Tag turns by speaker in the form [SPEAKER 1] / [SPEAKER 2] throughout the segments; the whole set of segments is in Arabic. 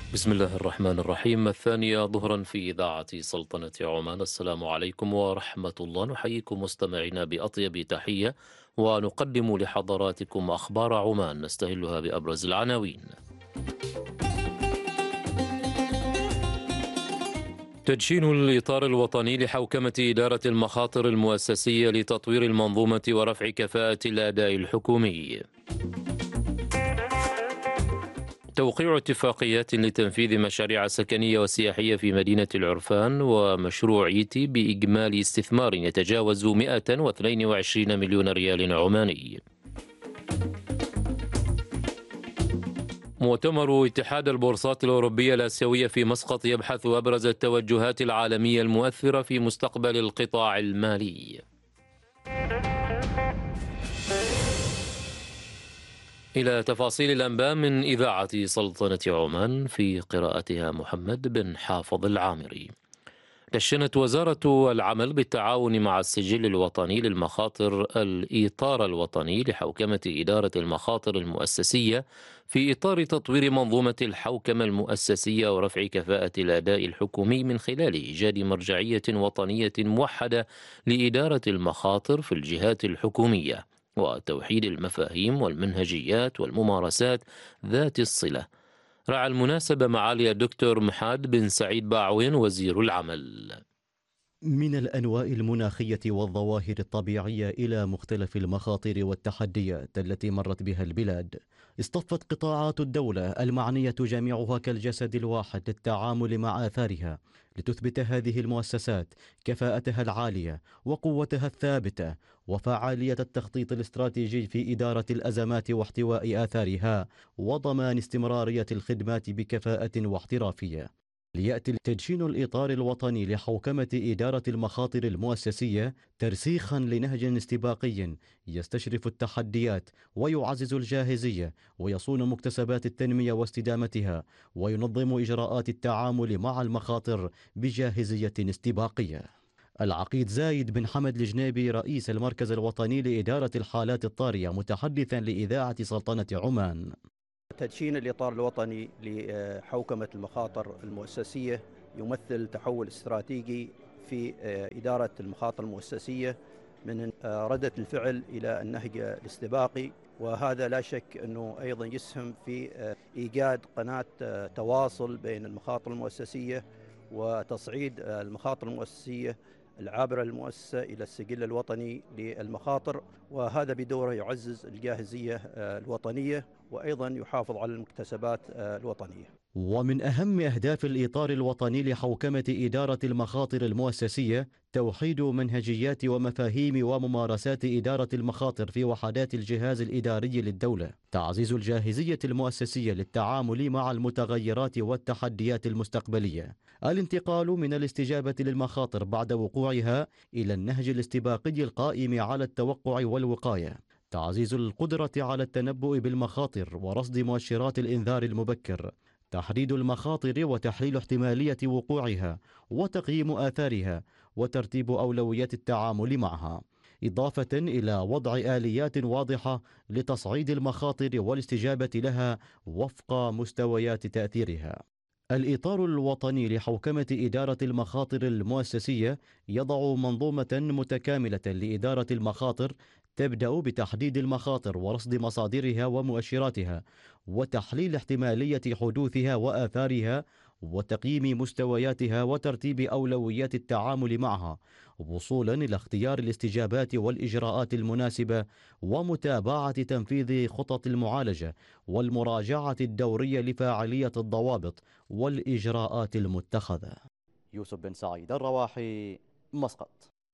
[SPEAKER 1] بسم الله الرحمن الرحيم. 2 ظهرا في إذاعة سلطنة عمان. السلام عليكم ورحمة الله. نحييكم مستمعينا بأطيب تحية ونقدم لحضراتكم أخبار عمان نستهلها بأبرز العناوين. تدشين الإطار الوطني لحوكمة إدارة المخاطر المؤسسية لتطوير المنظومة ورفع كفاءة الأداء الحكومي. توقيع اتفاقيات لتنفيذ مشاريع سكنية وسياحية في مدينة العرفان ومشروع ييتي بإجمالي استثمار يتجاوز 122 مليون ريال عماني. مؤتمر اتحاد البورصات الأوروبية الآسيوية في مسقط يبحث أبرز التوجهات العالمية المؤثرة في مستقبل القطاع المالي. إلى تفاصيل الأنباء من إذاعة سلطنة عمان، في قراءتها محمد بن حافظ العامري. دشنت وزارة العمل بالتعاون مع السجل الوطني للمخاطر الإطار الوطني لحوكمة إدارة المخاطر المؤسسية في إطار تطوير منظومة الحوكمة المؤسسية ورفع كفاءة الأداء الحكومي من خلال إيجاد مرجعية وطنية موحدة لإدارة المخاطر في الجهات الحكومية، وتوحيد المفاهيم والمنهجيات والممارسات ذات الصلة. رعى المناسبة معالي الدكتور محاد بن سعيد باعوين وزير العمل.
[SPEAKER 2] من الأنواع المناخية والظواهر الطبيعية إلى مختلف المخاطر والتحديات التي مرت بها البلاد، اصطفت قطاعات الدولة المعنية جميعها كالجسد الواحد للتعامل مع آثارها، لتثبت هذه المؤسسات كفاءتها العالية وقوتها الثابتة وفعالية التخطيط الاستراتيجي في إدارة الأزمات واحتواء آثارها وضمان استمرارية الخدمات بكفاءة واحترافية. ليأتي تدشين الإطار الوطني لحوكمة إدارة المخاطر المؤسسية ترسيخا لنهج استباقي يستشرف التحديات ويعزز الجاهزية ويصون مكتسبات التنمية واستدامتها وينظم إجراءات التعامل مع المخاطر بجاهزية استباقية. العقيد زايد بن حمد الجنيبي رئيس المركز الوطني لإدارة الحالات الطارئة متحدثا لإذاعة سلطنة عمان:
[SPEAKER 3] تدشين الإطار الوطني لحوكمة المخاطر المؤسسية يمثل تحول استراتيجي في إدارة المخاطر المؤسسية من ردة الفعل إلى النهج الاستباقي، وهذا لا شك أنه أيضا يسهم في إيجاد قناة تواصل بين المخاطر المؤسسية وتصعيد المخاطر المؤسسية العابرة للمؤسسة إلى السجل الوطني للمخاطر، وهذا بدوره يعزز الجاهزية الوطنية وأيضا يحافظ على المكتسبات الوطنية.
[SPEAKER 2] ومن أهم أهداف الإطار الوطني لحوكمة إدارة المخاطر المؤسسية توحيد منهجيات ومفاهيم وممارسات إدارة المخاطر في وحدات الجهاز الإداري للدولة، تعزيز الجاهزية المؤسسية للتعامل مع المتغيرات والتحديات المستقبلية، الانتقال من الاستجابة للمخاطر بعد وقوعها إلى النهج الاستباقي القائم على التوقع والوقاية، تعزيز القدرة على التنبؤ بالمخاطر ورصد مؤشرات الإنذار المبكر، تحديد المخاطر وتحليل احتمالية وقوعها وتقييم آثارها وترتيب أولويات التعامل معها، إضافة إلى وضع آليات واضحة لتصعيد المخاطر والاستجابة لها وفق مستويات تأثيرها. الإطار الوطني لحوكمة إدارة المخاطر المؤسسية يضع منظومة متكاملة لإدارة المخاطر تبدأ بتحديد المخاطر ورصد مصادرها ومؤشراتها وتحليل احتمالية حدوثها وآثارها وتقييم مستوياتها وترتيب أولويات التعامل معها، وصولا إلى اختيار الاستجابات والإجراءات المناسبة ومتابعة تنفيذ خطط المعالجة والمراجعة الدورية لفاعلية الضوابط والإجراءات المتخذة. يوسف بن سعيد، الرواحي، مسقط.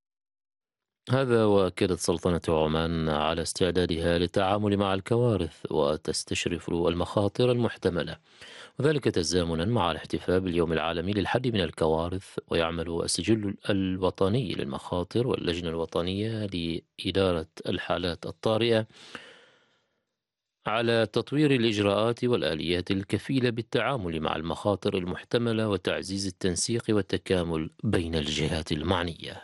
[SPEAKER 1] هذا وأكدت سلطنة عمان على استعدادها للتعامل مع الكوارث وتستشرف المخاطر المحتملة، وذلك تزامنا مع الاحتفال باليوم العالمي للحد من الكوارث. ويعمل السجل الوطني للمخاطر واللجنة الوطنية لإدارة الحالات الطارئة على تطوير الإجراءات والآليات الكفيلة بالتعامل مع المخاطر المحتملة وتعزيز التنسيق والتكامل بين الجهات المعنية.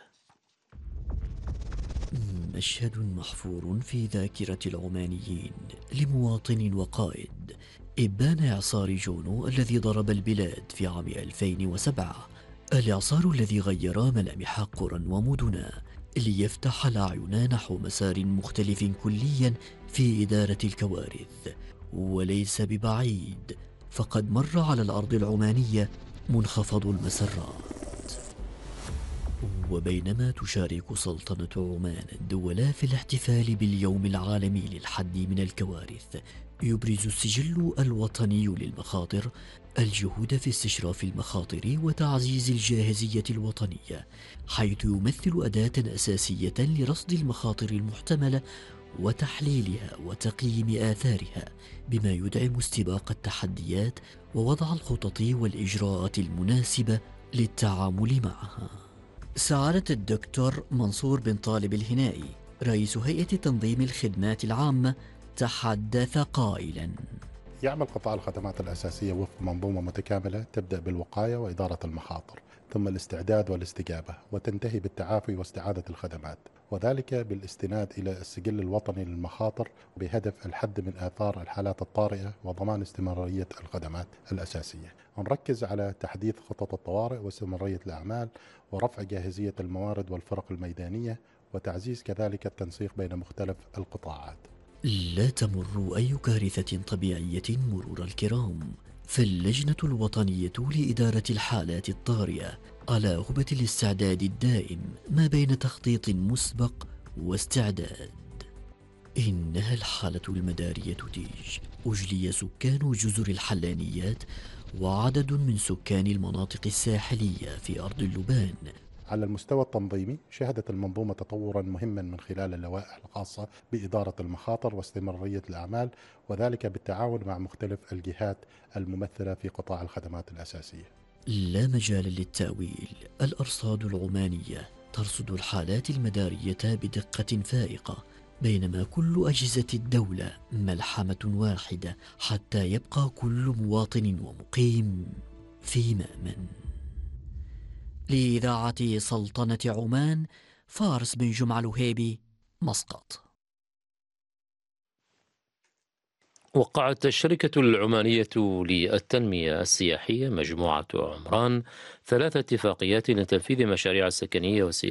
[SPEAKER 4] مشهد محفور في ذاكرة العمانيين لمواطن وقائد إبان إعصار جونو الذي ضرب البلاد في عام 2007، الإعصار الذي غير ملامح قرى ومدنا ليفتح الأعين نحو مسار مختلف كليا في إدارة الكوارث. وليس ببعيد فقد مر على الأرض العمانية منخفض المسرات. وبينما تشارك سلطنة عمان الدول في الاحتفال باليوم العالمي للحد من الكوارث، يبرز السجل الوطني للمخاطر الجهود في استشراف المخاطر وتعزيز الجاهزية الوطنية، حيث يمثل أداة أساسية لرصد المخاطر المحتملة وتحليلها وتقييم آثارها، بما يدعم استباق التحديات ووضع الخطط والإجراءات المناسبة للتعامل معها. سعادة الدكتور منصور بن طالب الهنائي رئيس هيئة تنظيم الخدمات العامة تحدث قائلا:
[SPEAKER 5] يعمل قطاع الخدمات الأساسية وفق منظومة متكاملة تبدأ بالوقاية وإدارة المخاطر، ثم الاستعداد والاستجابة، وتنتهي بالتعافي واستعادة الخدمات، وذلك بالاستناد إلى السجل الوطني للمخاطر بهدف الحد من آثار الحالات الطارئة وضمان استمرارية الخدمات الأساسية. نركز على تحديث خطط الطوارئ واستمرارية الأعمال ورفع جاهزية الموارد والفرق الميدانية، وتعزيز كذلك التنسيق بين مختلف القطاعات.
[SPEAKER 4] لا تمر أي كارثة طبيعية مرور الكرام، فاللجنة الوطنية لإدارة الحالات الطارئة على هبة الاستعداد الدائم ما بين تخطيط مسبق واستعداد. إنها الحالة المدارية تيج. أجلي سكان جزر الحلانيات وعدد من سكان المناطق الساحلية في أرض اللبان.
[SPEAKER 5] على المستوى التنظيمي شهدت المنظومة تطورا مهما من خلال اللوائح الخاصة بإدارة المخاطر واستمرارية الأعمال، وذلك بالتعاون مع مختلف الجهات الممثلة في قطاع الخدمات الأساسية.
[SPEAKER 4] لا مجال للتأويل، الأرصاد العمانية ترصد الحالات المدارية بدقة فائقة، بينما كل أجهزة الدولة ملحمة واحدة حتى يبقى كل مواطن ومقيم في مأمن. لإذاعة سلطنة عمان، فارس بن جمعة الوهيبي، مسقط.
[SPEAKER 1] وقعت الشركة العمانية للتنمية السياحية مجموعة عمران 3 اتفاقيات لتنفيذ مشاريع سكنية وسياحية